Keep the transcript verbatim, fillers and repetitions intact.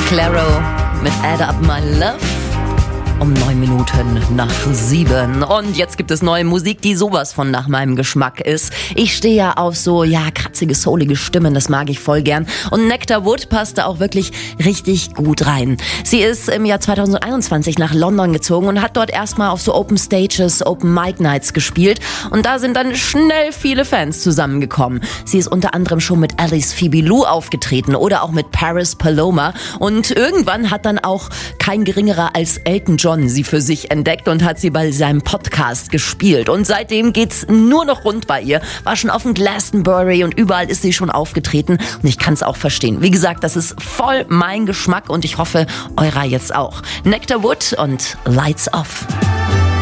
Claro mit Add Up My Love. Um neun Minuten nach sieben. Und jetzt gibt es neue Musik, die sowas von nach meinem Geschmack ist. Ich stehe ja auf so, ja, kratzige, soulige Stimmen, das mag ich voll gern. Und Nectar Wood passt da auch wirklich richtig gut rein. Sie ist im Jahr zweitausendeinundzwanzig nach London gezogen und hat dort erstmal auf so Open Stages, Open Mic Nights gespielt. Und da sind dann schnell viele Fans zusammengekommen. Sie ist unter anderem schon mit Alice Phoebe Lou aufgetreten oder auch mit Paris Paloma. Und irgendwann hat dann auch kein geringerer als Elton John sie für sich entdeckt und hat sie bei seinem Podcast gespielt. Und seitdem geht's nur noch rund bei ihr. War schon auf dem Glastonbury und überall ist sie schon aufgetreten. Und ich kann's auch verstehen. Wie gesagt, das ist voll mein Geschmack und ich hoffe, eurer jetzt auch. Nectar Wood und Lights Off.